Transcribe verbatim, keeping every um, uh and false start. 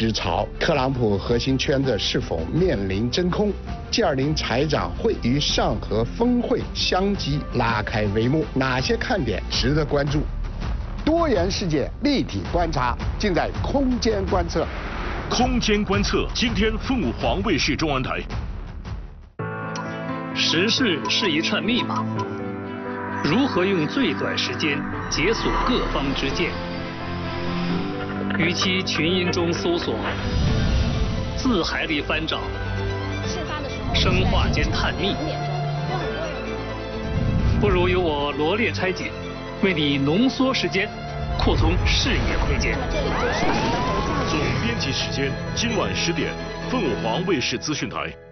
之潮，特朗普核心圈子是否面临真空 ？G 二零财长会与上合峰会相继拉开帷幕，哪些看点值得关注？多元世界立体观察，尽在空间观测。 空间观测，今天凤凰卫视中文台。 时事是一串密码，如何用最短时间解锁各方之见？与其群音中搜索，字海里翻找，生化间探秘，不如由我罗列拆解，为你浓缩时间，扩充视野空间。 总编辑时间：今晚十点，凤凰卫视资讯台。